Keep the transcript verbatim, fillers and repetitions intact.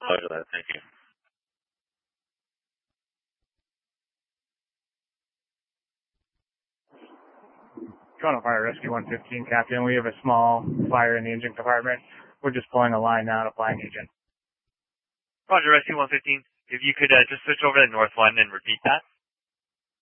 Roger that. Thank you. Toronto Fire Rescue one fifteen, Captain. We have a small fire in the engine compartment. We're just pulling a line now to flying agent. Roger, Rescue one fifteen. If you could uh, just switch over to North one and repeat that.